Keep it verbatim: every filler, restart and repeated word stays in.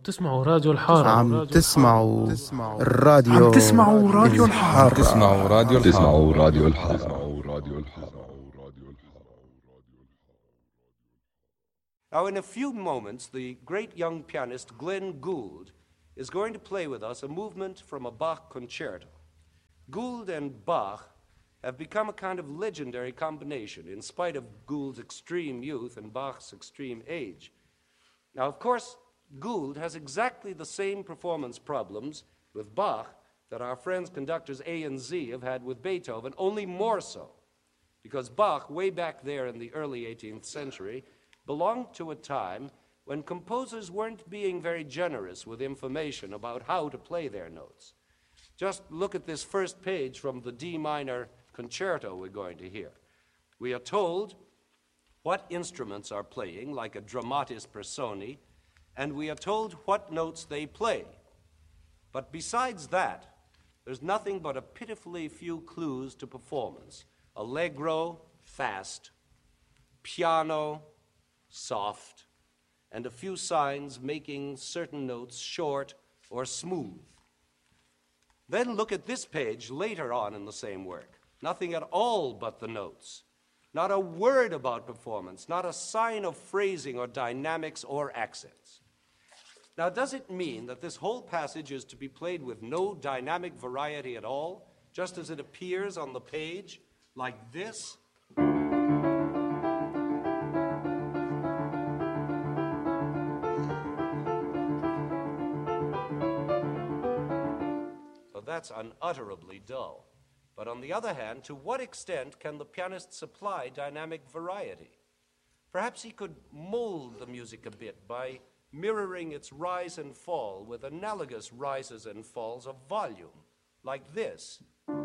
تسمعوا راديو الحارة. عم تسمعوا الراديو عم تسمعوا راديو الحارة. تسمعوا راديو الحارة. تسمعوا راديو الحارة. Now, in a few moments, the great young pianist Glenn Gould is going to play with us a movement from a Bach concerto. Gould and Bach have become a kind of legendary combination, in spite of Gould's extreme youth and Bach's extreme age. Now, of course, Gould has exactly the same performance problems with Bach that our friends conductors A and Z have had with Beethoven, only more so, because Bach, way back there in the early eighteenth century, belonged to a time when composers weren't being very generous with information about how to play their notes. Just look at this first page from the D minor concerto we're going to hear. We are told what instruments are playing, like a dramatis personae, and we are told what notes they play. But besides that, there's nothing but a pitifully few clues to performance. Allegro, fast, piano, soft, and a few signs making certain notes short or smooth. Then look at this page later on in the same work. Nothing at all but the notes. Not a word about performance, not a sign of phrasing or dynamics or accents. Now, does it mean that this whole passage is to be played with no dynamic variety at all, just as it appears on the page, like this? That's unutterably dull. But on the other hand, to what extent can the pianist supply dynamic variety? Perhaps he could mold the music a bit by mirroring its rise and fall with analogous rises and falls of volume, like this.